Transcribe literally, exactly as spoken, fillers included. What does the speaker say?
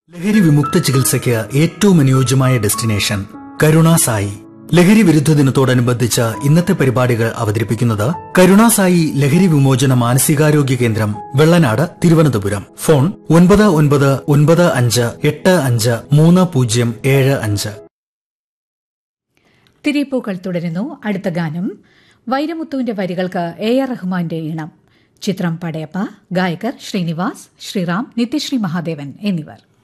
ലഹരി വിമുക്ത ചികിത്സയ്ക്ക് ഏറ്റവും അനുയോജ്യമായ ഡെസ്റ്റിനേഷൻ കരുണാസായി. ലഹരി വിരുദ്ധ ദിനത്തോടനുബന്ധിച്ച് ഇന്നത്തെ പരിപാടികൾ അവതരിപ്പിക്കുന്നത് കരുണാസായി ലഹരി വിമോചന മാനസികാരോഗ്യ കേന്ദ്രം, വെള്ളനാട്, തിരുവനന്തപുരം. ഫോൺ ഒൻപത് ഒൻപത് ഒൻപത് അഞ്ച് എട്ട് അഞ്ച് മൂന്ന് പൂജ്യം ഏഴ് അഞ്ച്. തിരിപ്പൂക്കൾ തുടരുന്നു. അടുത്ത ഗാനം വൈരമുത്തുവിന്റെ വരികൾക്ക് എ ആർ റഹ്മാന്റെ ഈണം. ചിത്രം പടയപ്പ. ഗായകർ ശ്രീനിവാസ്, ശ്രീറാം, നിത്യശ്രീ മഹാദേവൻ എന്നിവർ.